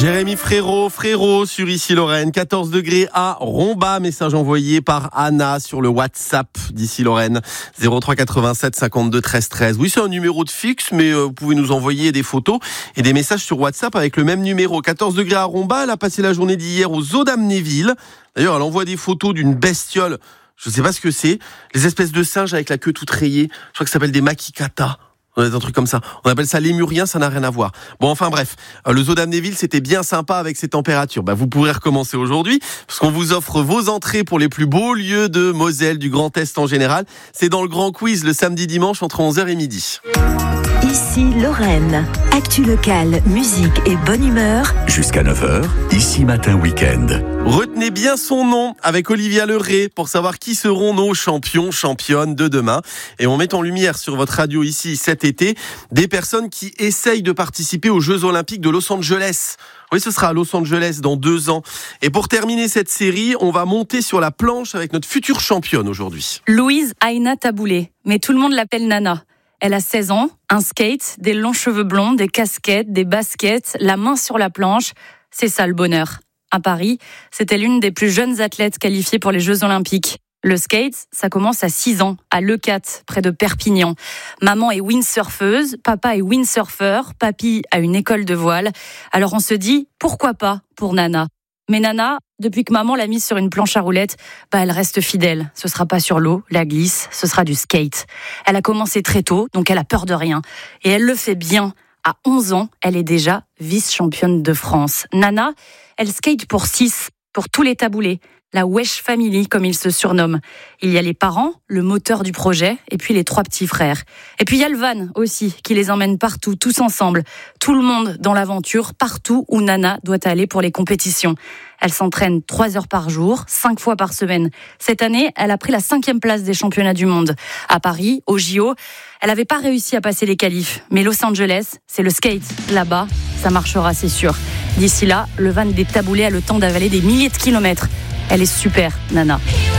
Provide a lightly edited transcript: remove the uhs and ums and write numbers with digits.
Jérémy Frérot sur Ici Lorraine, 14 degrés à Romba, message envoyé par Anna sur le WhatsApp d'Ici Lorraine, 03 87 52 13 13. Oui, c'est un numéro de fixe, mais vous pouvez nous envoyer des photos et des messages sur WhatsApp avec le même numéro. 14 degrés à Romba, elle a passé la journée d'hier aux eaux d'Amnéville. D'ailleurs, elle envoie des photos d'une bestiole, je ne sais pas ce que c'est, les espèces de singes avec la queue toute rayée, je crois que ça s'appelle des makikata. Un truc comme ça. On appelle ça lémurien, ça n'a rien à voir. Bon, enfin bref, le zoo d'Amnéville, c'était bien sympa avec ces températures. Vous pourrez recommencer aujourd'hui, parce qu'on vous offre vos entrées pour les plus beaux lieux de Moselle, du Grand Est en général. C'est dans le Grand Quiz le samedi dimanche entre 11h et midi. Ici Lorraine, actu locale, musique et bonne humeur. Jusqu'à 9h, Ici Matin Week-end. Retenez bien son nom avec Olivia Leray pour savoir qui seront nos champions, championnes de demain. Et on met en lumière sur votre radio ici cet été des personnes qui essayent de participer aux Jeux Olympiques de Los Angeles. Oui, ce sera à Los Angeles dans 2 ans. Et pour terminer cette série, on va monter sur la planche avec notre future championne aujourd'hui. Louise Aina Taboulé, mais tout le monde l'appelle Nana. Elle a 16 ans, un skate, des longs cheveux blonds, des casquettes, des baskets, la main sur la planche. C'est ça le bonheur. À Paris, c'était l'une des plus jeunes athlètes qualifiées pour les Jeux Olympiques. Le skate, ça commence à 6 ans, à Leucate, près de Perpignan. Maman est windsurfeuse, papa est windsurfer, papy a une école de voile. Alors on se dit, pourquoi pas pour Nana ? Mais Nana, depuis que maman l'a mise sur une planche à roulettes, elle reste fidèle. Ce sera pas sur l'eau, la glisse, ce sera du skate. Elle a commencé très tôt, donc elle a peur de rien. Et elle le fait bien. À 11 ans, elle est déjà vice-championne de France. Nana, elle skate pour 6, pour tous les taboulés. La Wesh Family, comme ils se surnomment. Il y a les parents, le moteur du projet, et puis les 3 petits frères. Et puis il y a le van aussi, qui les emmène partout, tous ensemble. Tout le monde dans l'aventure, partout où Nana doit aller pour les compétitions. Elle s'entraîne 3 heures par jour, 5 fois par semaine. Cette année, elle a pris la 5e place des championnats du monde. À Paris, au JO, elle n'avait pas réussi à passer les qualifs. Mais Los Angeles, c'est le skate. Là-bas, ça marchera, c'est sûr. D'ici là, le van des taboulés a le temps d'avaler des milliers de kilomètres. Elle est super, Nana.